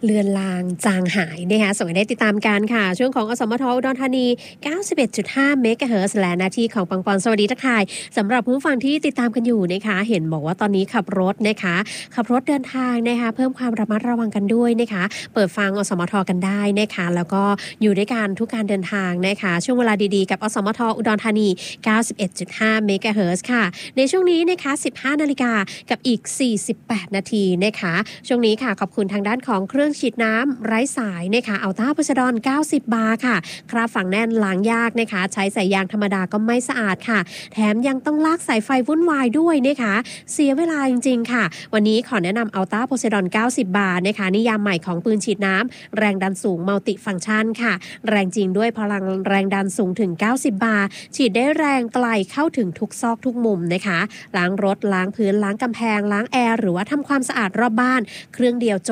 เลือนลางจางหายนะคะส่งให้ได้ติดตามกันค่ะช่วงของอสมทอุดรธานี 91.5 เมกะเฮิรตซ์และหน้าที่ของปังปอนสวัสดีทักทายสำหรับผู้ฟังที่ติดตามกันอยู่นะคะเห็นบอกว่าตอนนี้ขับรถนะคะขับรถเดินทางนะคะเพิ่มความระมัดระวังกันด้วยนะคะเปิดฟังอสมทกันได้นะคะแล้วก็อยู่ด้วยกันทุกการเดินทางนะคะช่วงเวลาดีๆกับอสมทอุดรธานี 91.5 เมกะเฮิรตซ์ค่ะในช่วงนี้นะคะ 15 นาฬิกากับอีก 48 นาทีนะคะช่วงนี้ค่ะขอบคุณทางด้านของเครื่องฉีดน้ำไร้สายนะคะอัลต้าโพไซดอน90 บาร์ค่ะคราบฝังแน่นล้างยากนะคะใช้สายยางธรรมดาก็ไม่สะอาดค่ะแถมยังต้องลากสายไฟวุ่นวายด้วยนะคะเสียเวลาจริงๆค่ะวันนี้ขอแนะนำอัลต้าโพไซดอน90 บาร์นะคะนิยามใหม่ของปืนฉีดน้ำแรงดันสูงมัลติฟังก์ชันค่ะแรงจริงด้วยพลังแรงดันสูงถึง90 บาร์ฉีดได้แรงไกลเข้าถึงทุกซอกทุกมุมนะคะล้างรถล้างพื้นล้างกำแพงล้างแอร์หรือว่าทำความสะอาดรอบบ้านเครื่องเดียวจบ